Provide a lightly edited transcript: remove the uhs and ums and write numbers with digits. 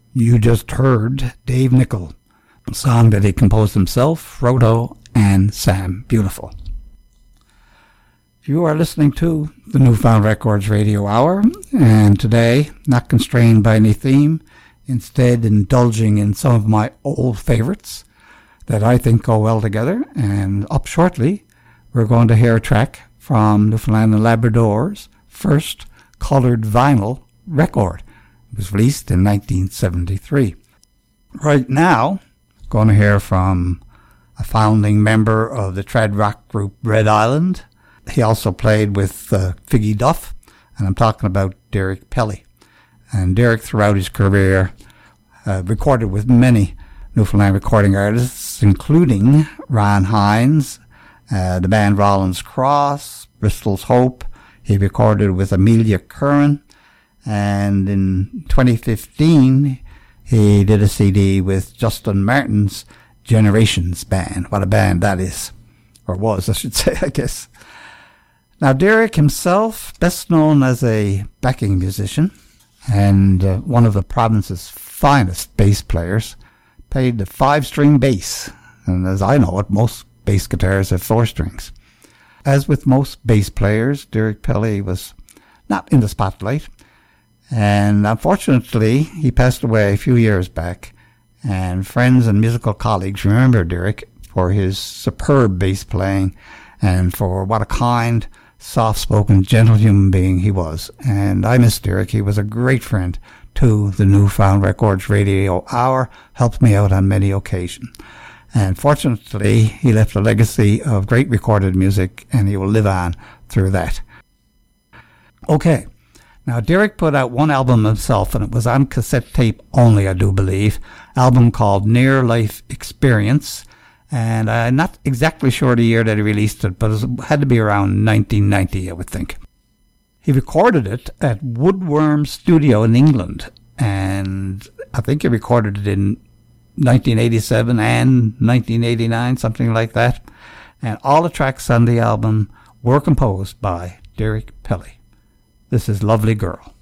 You just heard Dave Nichol, a song that he composed himself, Frodo, and Sam. Beautiful. You are listening to the Newfound Records Radio Hour, and today, not constrained by any theme, instead indulging in some of my old favorites that I think go well together. And up shortly, we're going to hear a track from Newfoundland and Labrador's first colored vinyl record. It was released in 1973. Right now, going to hear from a founding member of the trad rock group Red Island. He also played with Figgy Duff, and I'm talking about Derek Pelly. And Derek, throughout his career, recorded with many Newfoundland recording artists, including Ron Hines, the band Rollins Cross, Bristol's Hope. He recorded with Amelia Curran, and in 2015, he did a CD with Justin Martin's Generations Band. What a band that is. Or was, I should say, I guess. Now, Derek himself, best known as a backing musician and one of the province's finest bass players, played the 5-string bass. And as I know it, most bass guitars have 4 strings. As with most bass players, Derek Pelly was not in the spotlight. And unfortunately, he passed away a few years back, and friends and musical colleagues remember Derek for his superb bass playing and for what a kind, soft-spoken, gentle human being he was. And I miss Derek. He was a great friend to the Newfound Records Radio Hour, helped me out on many occasions. And fortunately, he left a legacy of great recorded music, and he will live on through that. Okay. Now, Derek put out one album himself, and it was on cassette tape only, I do believe, album called Near Life Experience, and I'm not exactly sure the year that he released it, but it had to be around 1990, I would think. He recorded it at Woodworm Studio in England, and I think he recorded it in 1987 and 1989, something like that, and all the tracks on the album were composed by Derek Pelly. This is Lovely Girl.